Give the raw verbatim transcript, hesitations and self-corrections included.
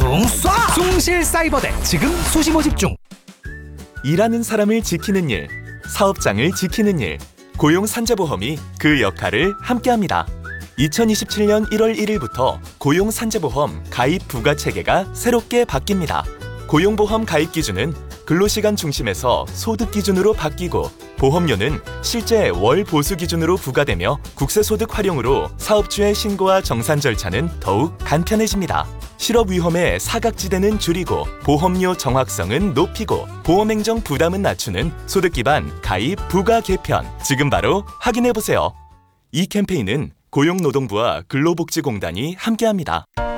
숭 쏴! 숭실사이버대 지금 수시 모집 중. 일하는 사람을 지키는 일, 사업장을 지키는 일, 고용산재보험이 그 역할을 함께합니다. 이천이십칠 년 일월 일일부터 고용산재보험 가입 부과체계가 새롭게 바뀝니다. 고용보험 가입 기준은 근로시간 중심에서 소득 기준으로 바뀌고 보험료는 실제 월 보수 기준으로 부과되며 국세소득 활용으로 사업주의 신고와 정산 절차는 더욱 간편해집니다. 실업 위험의 사각지대는 줄이고 보험료 정확성은 높이고 보험행정 부담은 낮추는 소득 기반 가입 부과 개편. 지금 바로 확인해보세요. 이 캠페인은 고용노동부와 근로복지공단이 함께합니다.